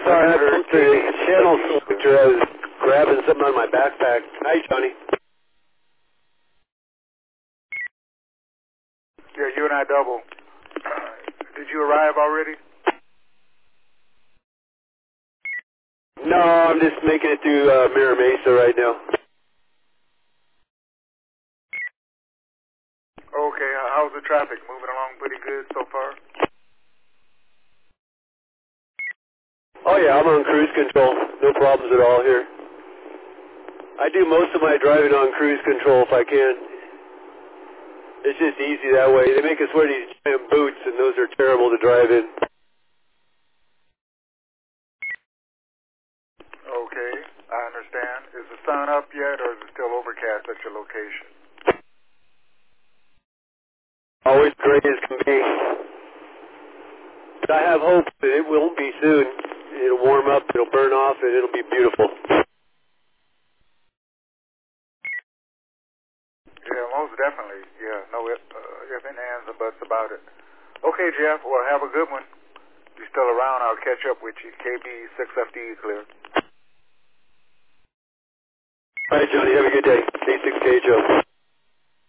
sorry, I bumped the channel selector. I was grabbing something on my backpack. Hi, Johnny. Yeah, you and I double. Did you arrive already? No, I'm just making it through Mira Mesa right now. Okay, how's the traffic? Moving along pretty good so far? Oh yeah, I'm on cruise control. No problems at all here. I do most of my driving on cruise control if I can. It's just easy that way. They make us wear these giant boots, and those are terrible to drive in. Okay, I understand. Is the sun up yet, or is it still overcast at your location? Always gray as can be. But I have hope that it won't be soon. It'll warm up, it'll burn off, and it'll be beautiful. Yeah, most definitely. Yeah, no if and ands or buts about it. Okay, Jeff, well, have a good one. If you're still around, I'll catch up with you. KB6FD clear. All right, Johnny, have a good day. K6KHO.